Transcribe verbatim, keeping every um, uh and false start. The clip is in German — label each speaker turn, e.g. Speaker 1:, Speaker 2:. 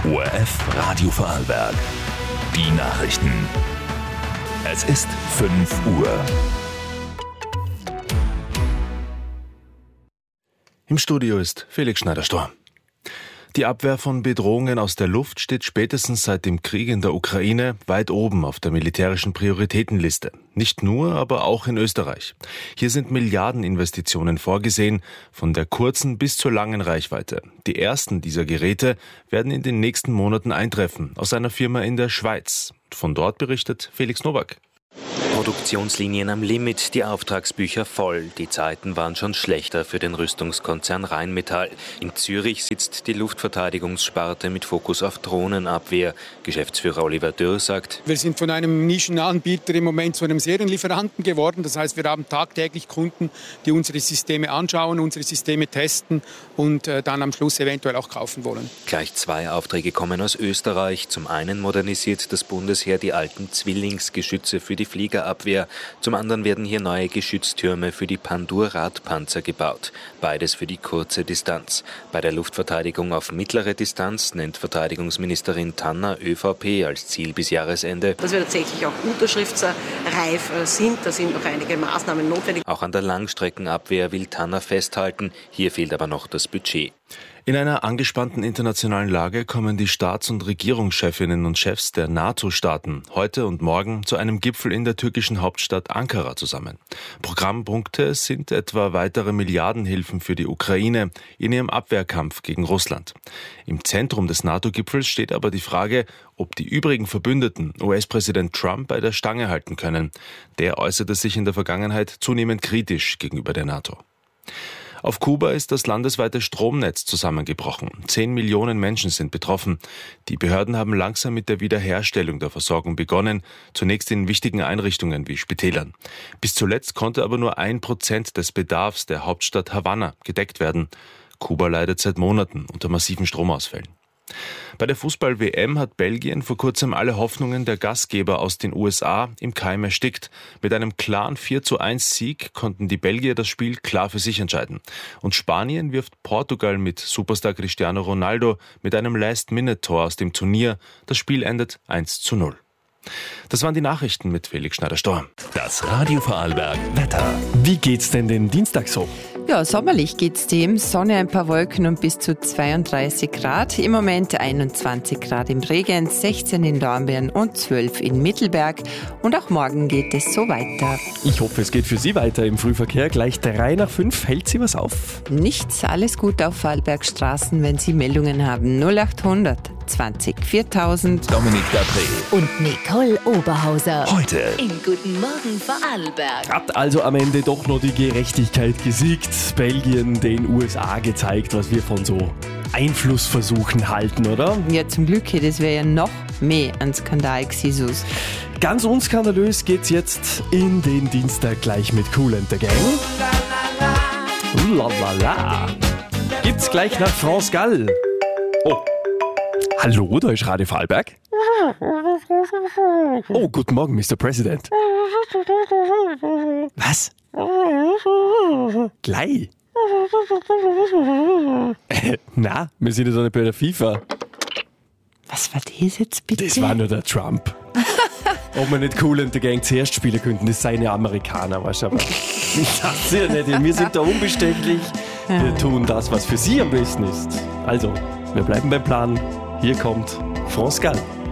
Speaker 1: O R F Radio Vorarlberg. Die Nachrichten. Es ist fünf Uhr.
Speaker 2: Im Studio ist Felix Schneider-Storr. Die Abwehr von Bedrohungen aus der Luft steht spätestens seit dem Krieg in der Ukraine weit oben auf der militärischen Prioritätenliste. Nicht nur, aber auch in Österreich. Hier sind Milliardeninvestitionen vorgesehen, von der kurzen bis zur langen Reichweite. Die ersten dieser Geräte werden in den nächsten Monaten eintreffen, aus einer Firma in der Schweiz. Von dort berichtet Felix Nowak.
Speaker 3: Produktionslinien am Limit, die Auftragsbücher voll. Die Zeiten waren schon schlechter für den Rüstungskonzern Rheinmetall. In Zürich sitzt die Luftverteidigungssparte mit Fokus auf Drohnenabwehr. Geschäftsführer Oliver Dürr sagt:
Speaker 4: Wir sind von einem Nischenanbieter im Moment zu einem Serienlieferanten geworden. Das heißt, wir haben tagtäglich Kunden, die unsere Systeme anschauen, unsere Systeme testen und äh, dann am Schluss eventuell auch kaufen wollen.
Speaker 3: Gleich zwei Aufträge kommen aus Österreich. Zum einen modernisiert das Bundesheer die alten Zwillingsgeschütze für die Fliegerabwehr. Zum anderen werden hier neue Geschütztürme für die Pandur-Radpanzer gebaut. Beides für die kurze Distanz. Bei der Luftverteidigung auf mittlere Distanz nennt Verteidigungsministerin Tanner ÖVP als Ziel bis Jahresende,
Speaker 5: dass wir tatsächlich auch unterschriftsreif sind. Da sind noch einige Maßnahmen notwendig.
Speaker 3: Auch an der Langstreckenabwehr will Tanner festhalten. Hier fehlt aber noch das Budget.
Speaker 2: In einer angespannten internationalen Lage kommen die Staats- und Regierungschefinnen und Chefs der NATO-Staaten heute und morgen zu einem Gipfel in der türkischen Hauptstadt Ankara zusammen. Programmpunkte sind etwa weitere Milliardenhilfen für die Ukraine in ihrem Abwehrkampf gegen Russland. Im Zentrum des NATO-Gipfels steht aber die Frage, ob die übrigen Verbündeten U S-Präsident Trump bei der Stange halten können. Der äußerte sich in der Vergangenheit zunehmend kritisch gegenüber der NATO. Auf Kuba ist das landesweite Stromnetz zusammengebrochen. Zehn Millionen Menschen sind betroffen. Die Behörden haben langsam mit der Wiederherstellung der Versorgung begonnen, zunächst in wichtigen Einrichtungen wie Spitälern. Bis zuletzt konnte aber nur ein Prozent des Bedarfs der Hauptstadt Havanna gedeckt werden. Kuba leidet seit Monaten unter massiven Stromausfällen. Bei der Fußball-W M hat Belgien vor kurzem alle Hoffnungen der Gastgeber aus den U S A im Keim erstickt. Mit einem klaren vier zu eins Sieg konnten die Belgier das Spiel klar für sich entscheiden. Und Spanien wirft Portugal mit Superstar Cristiano Ronaldo mit einem Last-Minute-Tor aus dem Turnier. Das Spiel endet eins zu null. Das waren die Nachrichten mit Felix Schneider-Storr.
Speaker 1: Das Radio Vorarlberg Wetter.
Speaker 6: Wie geht's denn den Dienstag so?
Speaker 7: Ja, sommerlich geht's dem. Sonne, ein paar Wolken und bis zu zweiunddreißig Grad. Im Moment einundzwanzig Grad im Bregenz, sechzehn in Dornbirn und zwölf in Mittelberg. Und auch morgen geht es so weiter.
Speaker 6: Ich hoffe, es geht für Sie weiter im Frühverkehr. Gleich drei nach fünf. Hält Sie was auf?
Speaker 7: Nichts, alles gut auf Vorarlbergstraßen, wenn Sie Meldungen haben. null achthundert zwanzig viertausend.
Speaker 1: Dominik Dapré
Speaker 8: und Nicole Oberhauser.
Speaker 1: Heute
Speaker 8: in Guten Morgen Vorarlberg.
Speaker 6: Hat also am Ende doch noch die Gerechtigkeit gesiegt. Belgien den U S A gezeigt, was wir von so Einflussversuchen halten, oder?
Speaker 7: Ja, zum Glück, das wäre ja noch mehr ein Skandal gewesen.
Speaker 6: Ganz unskandalös geht's jetzt in den Dienstag gleich mit Kool and the Gang. Ulalala. Gibt's gleich nach France Gall. Oh. Hallo, da ist Radio Vorarlberg. Oh, guten Morgen, Mister President. Was? Gleich? Äh, na, wir sind ja doch nicht bei der FIFA.
Speaker 7: Was war das jetzt bitte?
Speaker 6: Das war nur der Trump. Ob wir nicht Kool and the Gang zuerst spielen könnten, das seien ja Amerikaner, weißt du. Aber ich sag's ja nicht, wir sind da unbestechlich. Wir tun das, was für Sie am besten ist. Also, wir bleiben beim Plan. Hier kommt France Gall.